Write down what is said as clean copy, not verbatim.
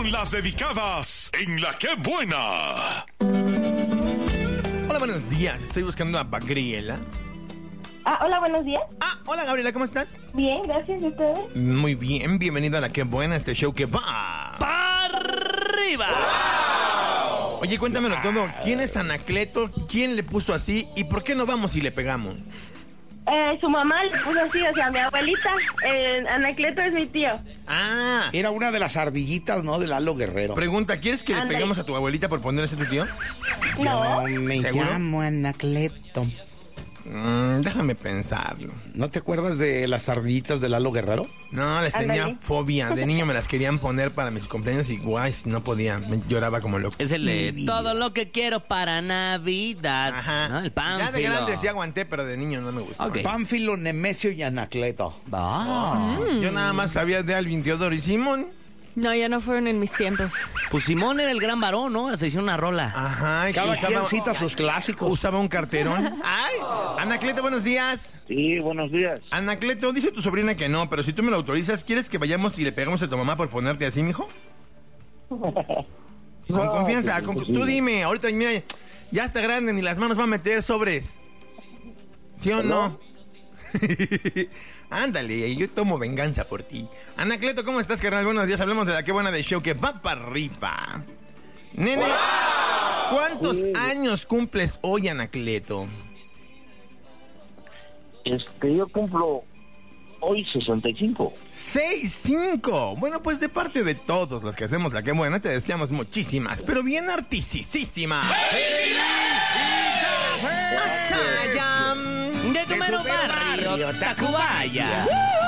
con las dedicadas en La Qué Buena. Hola, buenos días. Estoy buscando a Gabriela. Hola, buenos días. Hola, Gabriela, ¿cómo estás? Bien, gracias. ¿Y ustedes? Muy bien, bienvenida a La Qué Buena, este show que va ¡para arriba! ¡Wow! Oye, cuéntamelo todo. ¿Quién es Anacleto? ¿Quién le puso así? ¿Y por qué no vamos y le pegamos? Su mamá le puso así, o sea, mi abuelita. Anacleto es mi tío. Era una de las ardillitas, ¿no? De Lalo Guerrero. Pregunta, ¿quieres que le peguemos a tu abuelita por ponerse tu tío? No. Me ¿Seguro? llamo Anacleto. Déjame pensarlo. ¿No te acuerdas de las ardillitas de Lalo Guerrero? No, les tenía Ándale. fobia. De niño me las querían poner para mis cumpleaños y guay, no podía. Me lloraba como loco. Es el de todo lo que quiero para Navidad. Ajá. ¿No? El Pánfilo. Ya de grande sí aguanté, pero de niño no me gustó. Ok. Pánfilo, Nemesio y Anacleto. Yo nada más sabía de Alvin, Teodoro y Simón. No, ya no fueron en mis tiempos. Pues Simón era el gran varón, ¿no? Se hizo una rola. Ajá. y que Cada quien cita sus clásicos. usaba un carterón. ¡Ay! Anacleto, buenos días. Sí, buenos días. Anacleto, dice tu sobrina que no, pero si tú me lo autorizas, ¿quieres que vayamos y le pegamos a tu mamá por ponerte así, mijo? Con confianza, pues, tú dime. Ahorita, mira, ya está grande, ni las manos va a meter sobres. ¿Sí o no? Ándale, yo tomo venganza por ti. Anacleto, ¿cómo estás, carnal? Buenos días, hablemos de La Qué Buena de show que va para arriba. Nene, ¿cuántos años cumples hoy, Anacleto? Yo cumplo hoy 65. 6'5". Bueno, pues de parte de todos los que hacemos La Qué Buena, te deseamos muchísimas, pero bien artisísimas. De tu mero barrio, Tacubaya.